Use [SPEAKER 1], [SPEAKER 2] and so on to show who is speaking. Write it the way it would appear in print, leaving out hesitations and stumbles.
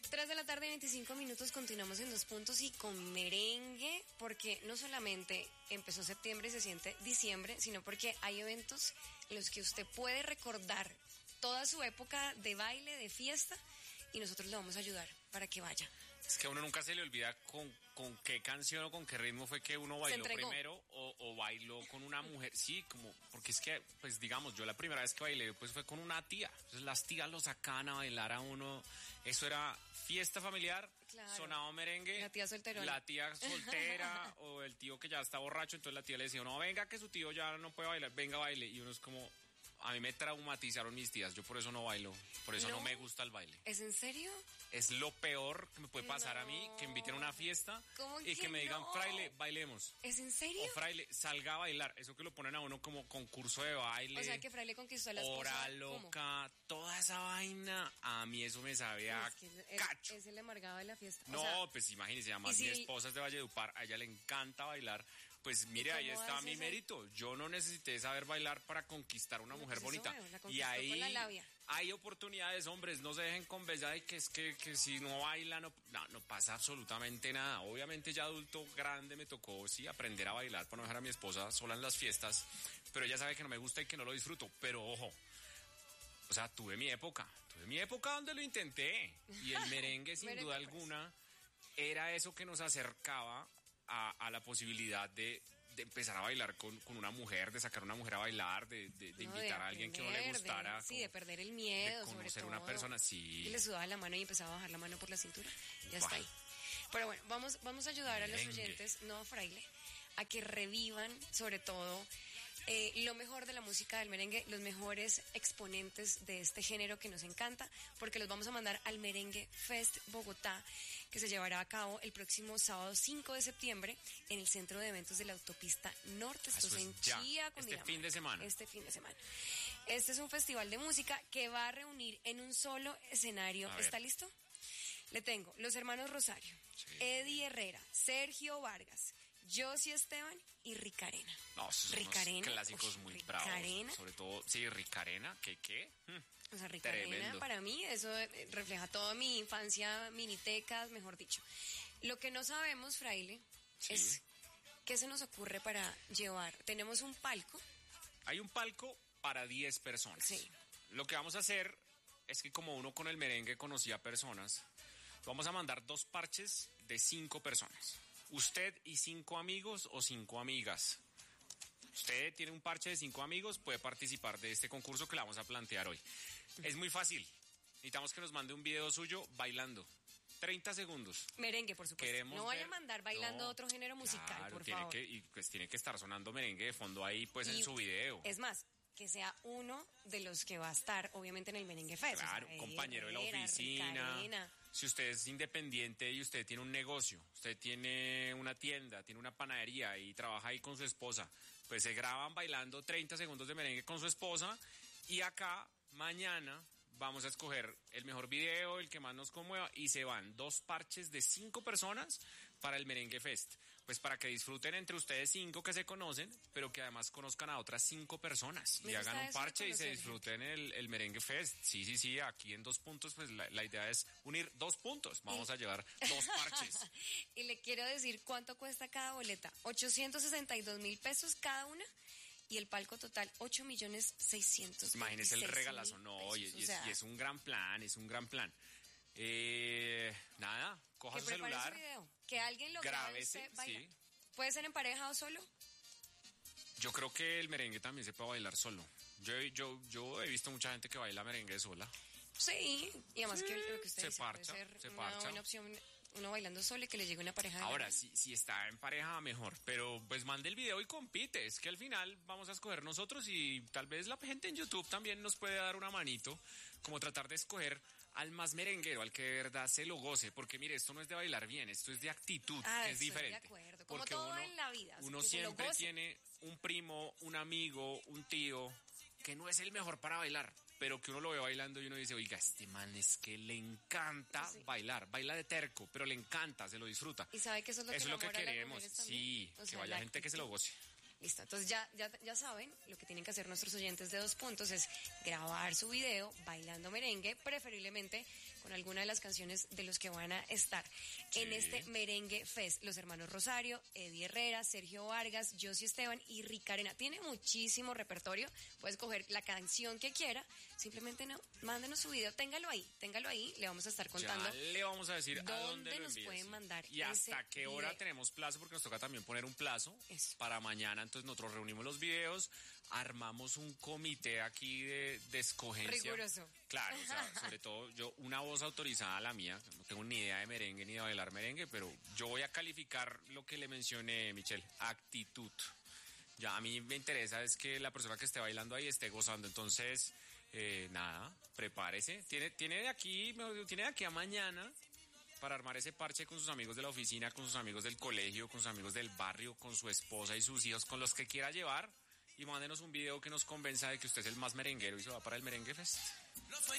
[SPEAKER 1] 3 de la tarde, 25 minutos, continuamos en Dos Puntos y con merengue, porque no solamente empezó septiembre y se siente diciembre, sino porque hay eventos en los que usted puede recordar toda su época de baile, de fiesta, y nosotros le vamos a ayudar para que vaya.
[SPEAKER 2] Es que a uno nunca se le olvida con qué canción o con qué ritmo fue que uno bailó primero o bailó con una mujer. Sí, como, porque es que, pues digamos, yo la primera vez que bailé pues fue con una tía. Entonces las tías lo sacaban a bailar a uno. Eso era fiesta familiar, claro. Sonaba merengue.
[SPEAKER 1] La tía solterona.
[SPEAKER 2] La tía soltera o el tío que ya está borracho, entonces la tía le decía, no, venga que su tío ya no puede bailar, venga baile. Y uno es como... A mí me traumatizaron mis tías, yo por eso no bailo, por eso no me gusta el baile.
[SPEAKER 1] ¿Es en serio?
[SPEAKER 2] Es lo peor que me puede pasar a mí, que me inviten a una fiesta y que me digan, fraile, bailemos.
[SPEAKER 1] ¿Es en serio?
[SPEAKER 2] O fraile, salga a bailar, eso que lo ponen a uno como concurso de baile.
[SPEAKER 1] O sea, que fraile conquistó a la esposa.
[SPEAKER 2] Hora loca, ¿cómo? Toda esa vaina, a mí eso me sabe a cacho.
[SPEAKER 1] Es el amargado de la fiesta.
[SPEAKER 2] No, o sea, pues imagínese, además mi esposa es de Valledupar, a ella le encanta bailar. Pues mire, ahí está mi mérito. Yo no necesité saber bailar para conquistar una mujer bonita. Y ahí
[SPEAKER 1] con la labia.
[SPEAKER 2] Hay oportunidades, hombres, no se dejen convencer de que es que si no baila no pasa absolutamente nada. Obviamente ya adulto grande me tocó sí aprender a bailar para no dejar a mi esposa sola en las fiestas, pero ella sabe que no me gusta y que no lo disfruto. Pero ojo, o sea, tuve mi época donde lo intenté. Y el merengue sin duda alguna era eso que nos acercaba a la posibilidad de empezar a bailar con una mujer, de sacar a una mujer a bailar, de invitar a alguien que no le gustara.
[SPEAKER 1] Sí, de perder el miedo,
[SPEAKER 2] de conocer
[SPEAKER 1] sobre todo.
[SPEAKER 2] Una persona, sí.
[SPEAKER 1] Y le sudaba la mano y empezaba a bajar la mano por la cintura. Ya está ahí. Pero bueno, vamos a ayudar a los oyentes, no a fraile, a que revivan, sobre todo, lo mejor de la música del merengue, los mejores exponentes de este género que nos encanta, porque los vamos a mandar al Merengue Fest Bogotá, que se llevará a cabo el próximo sábado 5 de septiembre en el Centro de Eventos de la Autopista Norte. Esto es en Chía,
[SPEAKER 2] este fin de semana.
[SPEAKER 1] Este es un festival de música que va a reunir en un solo escenario. ¿Está listo? Le tengo los hermanos Rosario, Eddie Herrera, Sergio Vargas, Josie Esteban y Ricarena.
[SPEAKER 2] No, son unos clásicos muy bravos. Sobre todo, sí, Ricarena, ¿qué?
[SPEAKER 1] O sea, Ricarena, tremendo. Para mí, eso refleja toda mi infancia, minitecas, mejor dicho. Lo que no sabemos, fraile, es qué se nos ocurre para llevar. Tenemos un palco.
[SPEAKER 2] Hay un palco para 10 personas.
[SPEAKER 1] Sí.
[SPEAKER 2] Lo que vamos a hacer es que como uno con el merengue conocía personas, vamos a mandar 2 parches de 5 personas. Usted y 5 amigos o 5 amigas. Usted tiene un parche de 5 amigos, puede participar de este concurso que le vamos a plantear hoy. Es muy fácil. Necesitamos que nos mande un video suyo bailando. 30 segundos.
[SPEAKER 1] Merengue, por supuesto.
[SPEAKER 2] Queremos
[SPEAKER 1] no vaya a mandar bailando otro género musical,
[SPEAKER 2] claro,
[SPEAKER 1] por favor.
[SPEAKER 2] Tiene que estar sonando merengue de fondo ahí, pues, en su video.
[SPEAKER 1] Es más, que sea uno de los que va a estar, obviamente, en el Merengue Fest.
[SPEAKER 2] Claro, o sea, compañero de la oficina.
[SPEAKER 1] Ricarena.
[SPEAKER 2] Si usted es independiente y usted tiene un negocio, usted tiene una tienda, tiene una panadería y trabaja ahí con su esposa, pues se graban bailando 30 segundos de merengue con su esposa y acá, mañana, vamos a escoger el mejor video, el que más nos conmueva y se van 2 parches de 5 personas para el Merengue Fest. Pues para que disfruten entre ustedes 5 que se conocen, pero que además conozcan a otras 5 personas y hagan un parche y se disfruten el Merengue Fest. Sí, aquí en Dos Puntos, pues la idea es unir 2 puntos. Vamos a llevar 2 parches.
[SPEAKER 1] Y le quiero decir cuánto cuesta cada boleta. 862,000 pesos cada una. Y el palco total, 8,600,000.
[SPEAKER 2] Imagínese el regalazo, no, y es un gran plan, Nada, coja su celular.
[SPEAKER 1] Su video, que alguien lo grabe,
[SPEAKER 2] sí.
[SPEAKER 1] ¿Puede ser en pareja o solo?
[SPEAKER 2] Yo creo que el merengue también se puede bailar solo. Yo he visto mucha gente que baila merengue sola.
[SPEAKER 1] Sí, y además que lo que usted dice
[SPEAKER 2] puede
[SPEAKER 1] ser una buena opción, uno bailando solo y que le llegue una pareja.
[SPEAKER 2] Ahora, si está en pareja, mejor, pero pues mande el video y compite, es que al final vamos a escoger nosotros y tal vez la gente en YouTube también nos puede dar una manito, como tratar de escoger al más merenguero, al que de verdad se lo goce, porque mire, esto no es de bailar bien, esto es de actitud, que es diferente.
[SPEAKER 1] De acuerdo, como porque todo en la vida.
[SPEAKER 2] Uno siempre tiene un primo, un amigo, un tío, que no es el mejor para bailar, pero que uno lo ve bailando y uno dice, oiga, este man es que le encanta bailar, baila de terco, pero le encanta, se lo disfruta.
[SPEAKER 1] Y sabe que eso es lo que
[SPEAKER 2] queremos, sí, que vaya gente que se lo goce.
[SPEAKER 1] Listo, entonces ya saben, lo que tienen que hacer nuestros oyentes de Dos Puntos es grabar su video bailando merengue, preferiblemente con alguna de las canciones de los que van a estar en este Merengue Fest. Los hermanos Rosario, Eddie Herrera, Sergio Vargas, Josie Esteban y Rica Arena. Tiene muchísimo repertorio. Puedes coger la canción que quiera. Simplemente mándenos su video. Téngalo ahí. Le vamos a estar contando.
[SPEAKER 2] Ya le vamos a decir a dónde lo
[SPEAKER 1] nos
[SPEAKER 2] envíes,
[SPEAKER 1] pueden mandar
[SPEAKER 2] y hasta qué hora
[SPEAKER 1] video.
[SPEAKER 2] tenemos plazo, porque nos toca también poner un plazo para mañana. Entonces nosotros reunimos los videos, armamos un comité aquí de escogencia.
[SPEAKER 1] Riguroso.
[SPEAKER 2] Claro, o sea, sobre todo yo, una voz autorizada, la mía, no tengo ni idea de merengue ni de bailar merengue, pero yo voy a calificar lo que le mencioné, Michelle, actitud. Ya a mí me interesa es que la persona que esté bailando ahí esté gozando, entonces, nada, prepárese. Tiene de aquí a mañana para armar ese parche con sus amigos de la oficina, con sus amigos del colegio, con sus amigos del barrio, con su esposa y sus hijos, con los que quiera llevar, y mándenos un video que nos convenza de que usted es el más merenguero y se va para el Merengue Fest.